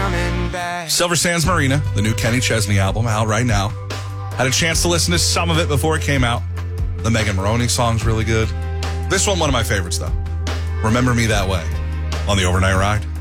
coming back. Silver Sands Marina, the new Kenny Chesney album, out right now. Had a chance to listen to some of it before it came out. The Megan Maroney song's really good. This one of my favorites, though. Remember Me That Way on the Overnight Ride.